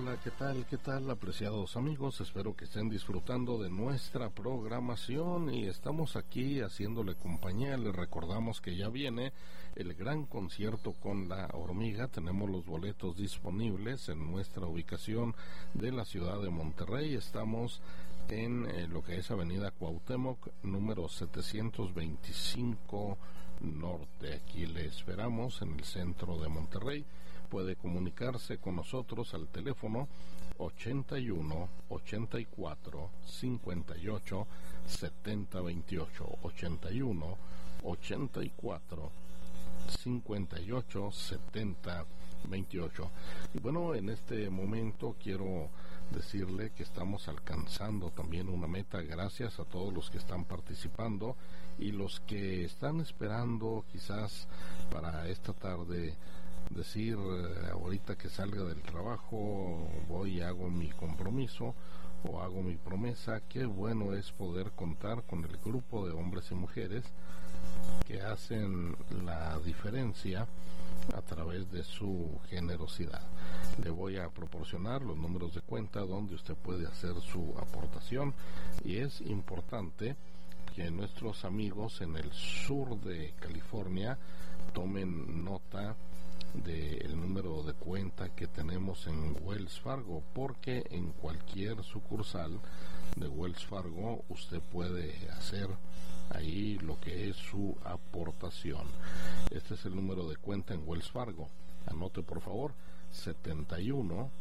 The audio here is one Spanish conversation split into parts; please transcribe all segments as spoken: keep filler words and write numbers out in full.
Hola, ¿qué tal? ¿Qué tal, apreciados amigos? Espero que estén disfrutando de nuestra programación y estamos aquí haciéndole compañía. Les recordamos que ya viene el gran concierto con La Hormiga. Tenemos los boletos disponibles en nuestra ubicación de la ciudad de Monterrey. Estamos en eh, lo que es Avenida Cuauhtémoc, número setecientos veinticinco Norte. Aquí le esperamos en el centro de Monterrey. Puede comunicarse con nosotros al teléfono ochenta y uno, ochenta y cuatro, cincuenta y ocho, setenta veintiocho, ochenta y uno, ochenta y cuatro, cincuenta y ocho, setenta veintiocho. Y bueno, en este momento quiero decirle que estamos alcanzando también una meta, gracias a todos los que están participando y los que están esperando quizás para esta tarde decir, eh, ahorita que salga del trabajo voy y hago mi compromiso o hago mi promesa. Qué bueno es poder contar con el grupo de hombres y mujeres que hacen la diferencia a través de su generosidad. Le voy a proporcionar los números de cuenta donde usted puede hacer su aportación, y es importante que nuestros amigos en el sur de California tomen nota del número de cuenta que tenemos en Wells Fargo, porque en cualquier sucursal de Wells Fargo usted puede hacer ahí lo que es su aportación. Este es el número de cuenta en Wells Fargo. Anote por favor: setenta y uno,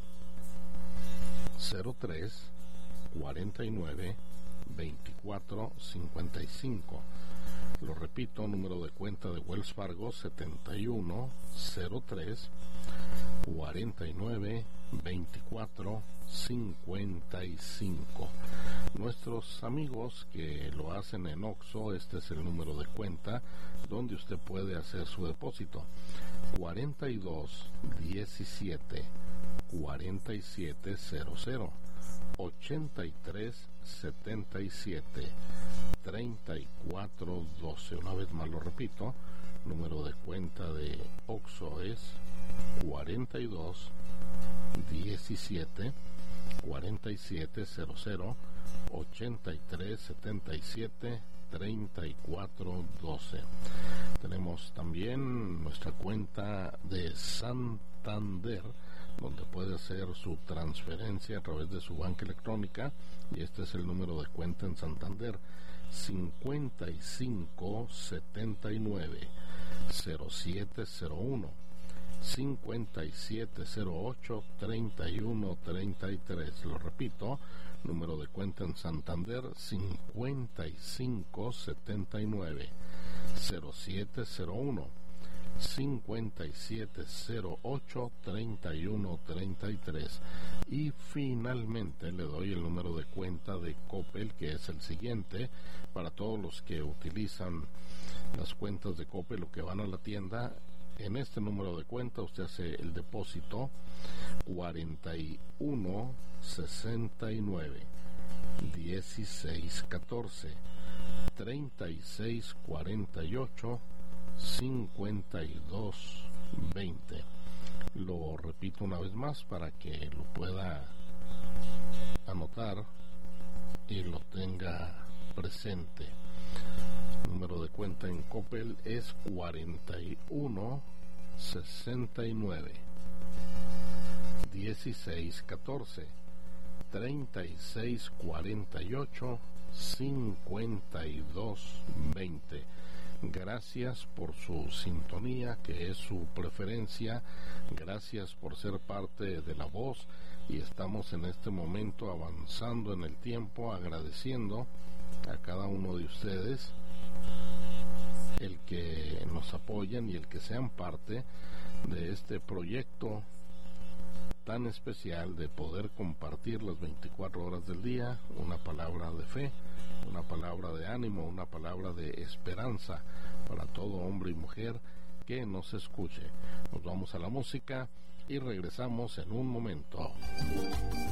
cero tres, cuarenta y nueve, veinticuatro, cincuenta y cinco. Lo repito, número de cuenta de Wells Fargo: setenta y uno, cero tres, cuarenta y nueve, veinticuatro, cincuenta y cinco. Nuestros amigos que lo hacen en Oxxo, este es el número de cuenta donde usted puede hacer su depósito: cuarenta y dos, diecisiete, cuarenta y siete cero cero, ochenta y tres, setenta y siete, treinta y cuatro doce. Una vez más lo repito, número de cuenta de Oxxo es cuarenta y dos, diecisiete, cuarenta y siete cero cero, ochenta y tres, setenta y siete, treinta y cuatro doce. Tenemos también nuestra cuenta de Santander, donde puede hacer su transferencia a través de su banca electrónica, y este es el número de cuenta en Santander: cincuenta y cinco, setenta y nueve, cero siete cero uno, cincuenta y siete cero ocho, treinta y uno treinta y tres. Lo repito, número de cuenta en Santander: cincuenta y cinco, setenta y nueve, cero siete cero uno, cincuenta y siete cero ocho, treinta y uno treinta y tres. Y finalmente le doy el número de cuenta de Coppel, que es el siguiente para todos los que utilizan las cuentas de Coppel o que van a la tienda. En este número de cuenta usted hace el depósito: cuarenta y uno, sesenta y nueve, dieciséis catorce, treinta y seis cuarenta y ocho, cincuenta y dos veinte. Lo repito una vez más para que lo pueda anotar y lo tenga presente. Número de cuenta en Coppel es cuarenta y uno, sesenta y nueve, dieciséis catorce, treinta y seis cuarenta y ocho, cincuenta y dos veinte. Gracias por su sintonía, que es su preferencia. Gracias por ser parte de La Voz, y estamos en este momento avanzando en el tiempo, agradeciendo a cada uno de ustedes el que nos apoyen y el que sean parte de este proyecto tan especial de poder compartir las veinticuatro horas del día una palabra de fe, una palabra de ánimo, una palabra de esperanza para todo hombre y mujer que nos escuche. Nos vamos a la música y regresamos en un momento.